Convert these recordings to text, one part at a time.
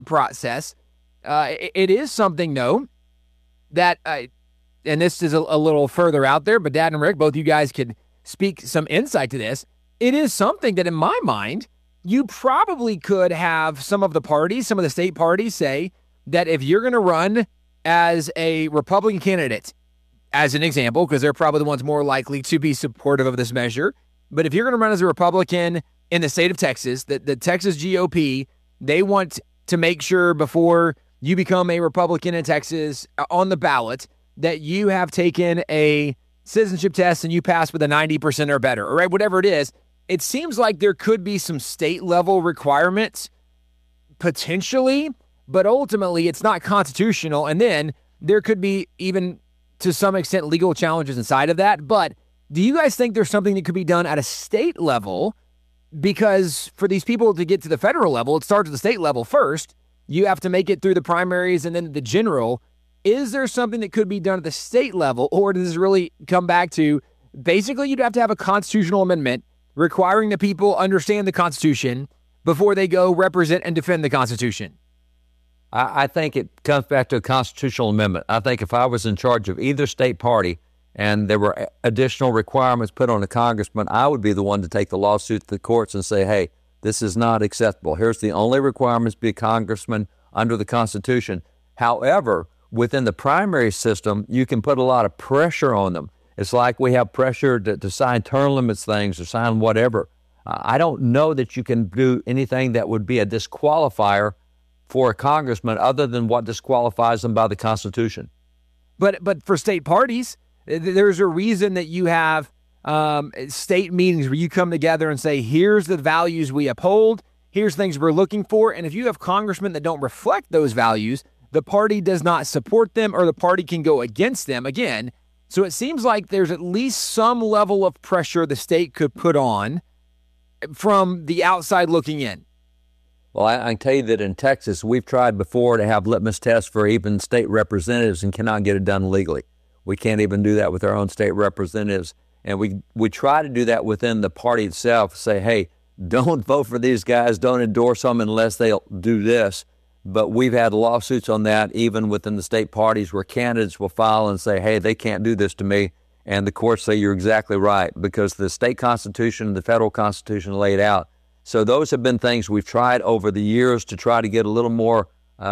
process. It is something, though, that, and this is a little further out there, but Dad and Rick, both you guys could speak some insight to this. It is something that, in my mind, you probably could have some of the parties, some of the state parties say that if you're going to run as a Republican candidate, as an example, because they're probably the ones more likely to be supportive of this measure, but if you're going to run as a Republican in the state of Texas, the Texas GOP, they want to make sure before you become a Republican in Texas on the ballot that you have taken a citizenship test and you pass with a 90% or better, all right, whatever it is. It seems like there could be some state-level requirements potentially, but ultimately it's not constitutional. And then there could be even, to some extent, legal challenges inside of that. But do you guys think there's something that could be done at a state level? Because for these people to get to the federal level, it starts at the state level first. You have to make it through the primaries and then the general. Is there something that could be done at the state level, or does this really come back to basically you'd have to have a constitutional amendment requiring the people understand the Constitution before they go represent and defend the Constitution? I think it comes back to a constitutional amendment. I think if I was in charge of either state party and there were additional requirements put on a congressman, I would be the one to take the lawsuit to the courts and say, hey, this is not acceptable. Here's the only requirements: be a congressman under the Constitution. However, within the primary system, you can put a lot of pressure on them. It's like we have pressure to sign term limits things or sign whatever. I don't know that you can do anything that would be a disqualifier for a congressman other than what disqualifies them by the Constitution. But for state parties, there's a reason that you have state meetings where you come together and say, here's the values we uphold, here's things we're looking for. And if you have congressmen that don't reflect those values, the party does not support them or the party can go against them again. So it seems like there's at least some level of pressure the state could put on from the outside looking in. Well, I can tell you that in Texas, we've tried before to have litmus tests for even state representatives and cannot get it done legally. We can't even do that with our own state representatives. And we try to do that within the party itself, say, hey, don't vote for these guys, don't endorse them unless they'll do this. But we've had lawsuits on that even within the state parties where candidates will file and say, hey, they can't do this to me. And the courts say you're exactly right because the state constitution and the federal constitution laid out. So those have been things we've tried over the years to try to get a little more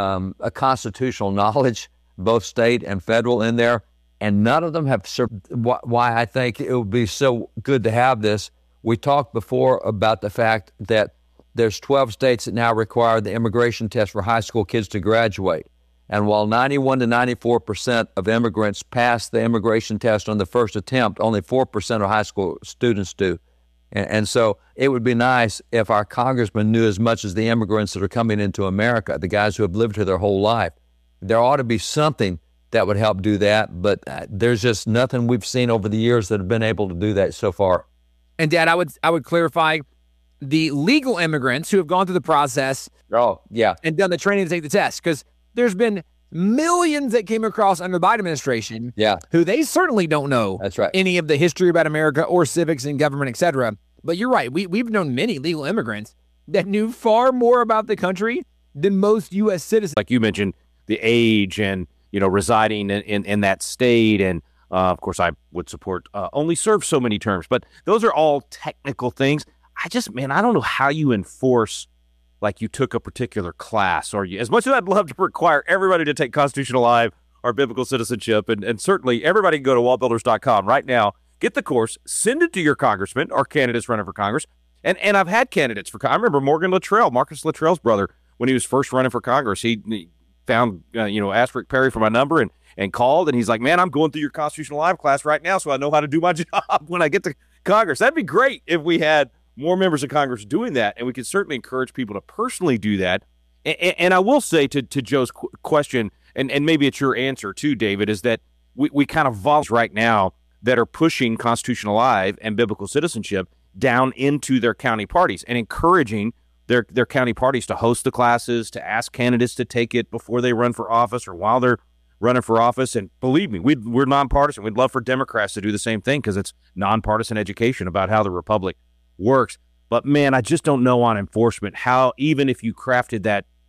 a constitutional knowledge, both state and federal in there. And none of them have served. Why I think it would be so good to have this. We talked before about the fact that there's 12 states that now require the immigration test for high school kids to graduate. And while 91 to 94% of immigrants pass the immigration test on the first attempt, only 4% of high school students do. And so it would be nice if our congressmen knew as much as the immigrants that are coming into America, the guys who have lived here their whole life. There ought to be something that would help do that, but there's just nothing we've seen over the years that have been able to do that so far. And Dad, I would clarify, the legal immigrants who have gone through the process and done the training to take the test, because there's been millions that came across under the Biden administration who they certainly don't know any of the history about America or civics and government, etc. But you're right. We've known many legal immigrants that knew far more about the country than most U.S. citizens. Like you mentioned, the age and, residing in that state. And, of course, I would support only serve so many terms. But those are all technical things. I don't know how you enforce, like you took a particular class, or as much as I'd love to require everybody to take Constitutional Live or Biblical Citizenship, and certainly everybody can go to wallbuilders.com right now, get the course, send it to your congressman or candidates running for Congress. And I've had candidates for, I remember Morgan Luttrell, Marcus Luttrell's brother, when he was first running for Congress, he found, asked Rick Perry for my number and called, and he's like, man, I'm going through your Constitutional Live class right now, so I know how to do my job when I get to Congress. That'd be great if we had more members of Congress doing that, and we could certainly encourage people to personally do that. And I will say to Joe's question, and maybe it's your answer too, David, is that we kind of volunteers right now that are pushing Constitutional Live and Biblical Citizenship down into their county parties and encouraging their county parties to host the classes, to ask candidates to take it before they run for office or while they're running for office. And believe me, we're nonpartisan. We'd love for Democrats to do the same thing because it's nonpartisan education about how the republic works. But man, I just don't know on enforcement how, even if you crafted that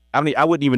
I wouldn't even